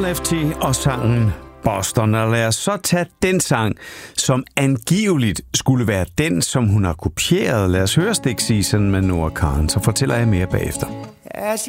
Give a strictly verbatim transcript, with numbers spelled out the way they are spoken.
Lefty og sangen Boston, og lad os så tage den sang, som angiveligt skulle være den, som hun har kopieret. Lad os høre Stick Season med Noah Kahan, så fortæller jeg mere bagefter. As